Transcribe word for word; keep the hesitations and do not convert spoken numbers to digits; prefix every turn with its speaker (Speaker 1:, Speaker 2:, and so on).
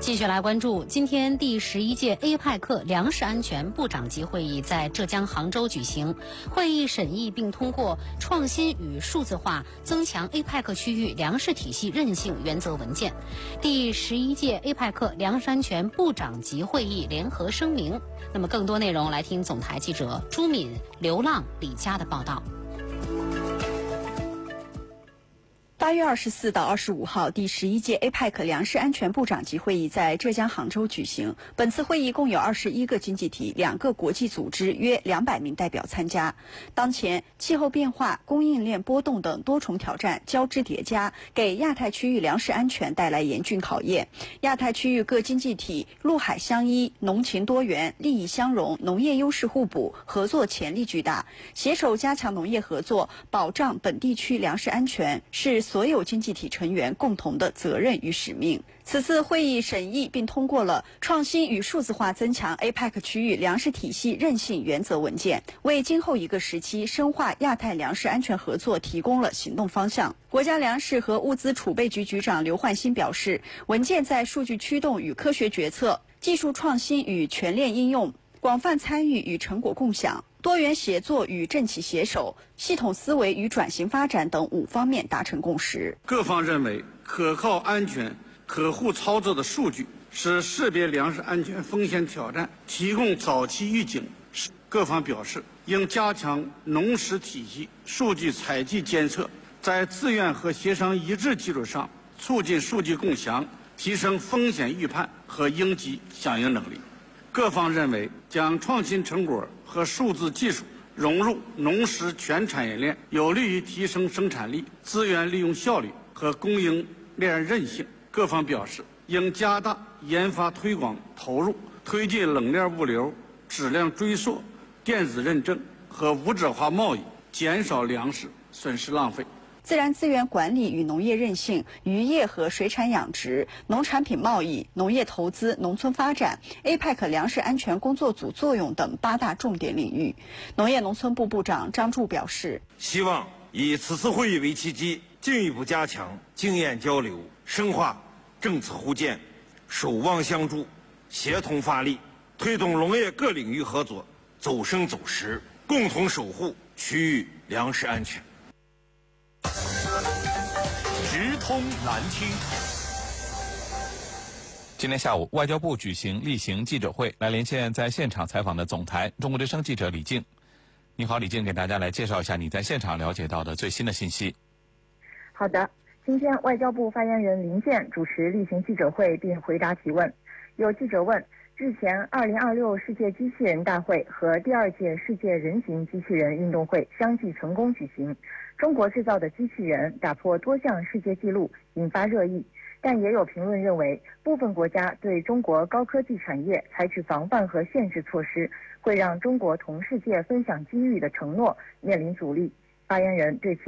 Speaker 1: 继续来关注，今天第十一届 A P E C 粮食安全部长级会议在浙江杭州举行。会议审议并通过创新与数字化增强 A P E C 区域粮食体系韧性原则文件、第十一届 A P E C 粮食安全部长级会议联合声明。那么更多内容来听总台记者朱敏、刘浪、李佳的报道。
Speaker 2: 八月二十四到二十五号，第十一届 A P E C 粮食安全部长级会议在浙江杭州举行。本次会议共有二十一个经济体、两个国际组织，约两百名代表参加。当前，气候变化、供应链波动等多重挑战交织叠加，给亚太区域粮食安全带来严峻考验。亚太区域各经济体陆海相依，农情多元，利益相融，农业优势互补，合作潜力巨大。携手加强农业合作，保障本地区粮食安全，是所有经济体成员共同的责任与使命。此次会议审议并通过了创新与数字化增强 A P E C 区域粮食体系韧性原则文件，为今后一个时期深化亚太粮食安全合作提供了行动方向。国家粮食和物资储备局局长刘焕新表示，文件在数据驱动与科学决策、技术创新与全链应用、广泛参与与成果共享、多元协作与政企携手、系统思维与转型发展等五方面达成共识。
Speaker 3: 各方认为，可靠、安全、可互操作的数据是识别粮食安全风险挑战、提供早期预警。各方表示，应加强农食体系数据采集监测，在自愿和协商一致基础上，促进数据共享，提升风险预判和应急响应能力。各方认为，将创新成果和数字技术融入农食全产业链，有利于提升生产力、资源利用效率和供应链韧性。各方表示，应加大研发推广投入，推进冷链物流、质量追溯、电子认证和无纸化贸易，减少粮食损失浪费。
Speaker 2: 自然资源管理与农业韧性、渔业和水产养殖、农产品贸易、农业投资、农村发展、A P E C 粮食安全工作组作用等八大重点领域。农业农村部部长张柱表示，
Speaker 4: 希望以此次会议为契机，进一步加强经验交流，深化政策互鉴，守望相助，协同发力，推动农业各领域合作走深走实，共同守护区域粮食安全。
Speaker 5: 直通南听。今天下午，外交部举行例行记者会，来连线在现场采访的总台中国之声记者李静。你好，李静，给大家来介绍一下你在现场了解到的最新的信息。
Speaker 6: 好的，今天外交部发言人林健主持例行记者会并回答提问。有记者问，日前二零二六世界机器人大会和第二届世界人形机器人运动会相继成功举行，中国制造的机器人打破多项世界纪录，引发热议。但也有评论认为，部分国家对中国高科技产业采取防范和限制措施，会让中国同世界分享机遇的承诺面临阻力。发言人对此